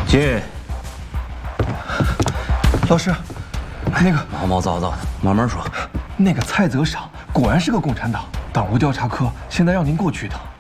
进。 老师，那个毛毛躁躁的，慢慢说。 那个蔡泽赏果然是个共产党，党务调查科现在让您过去一趟。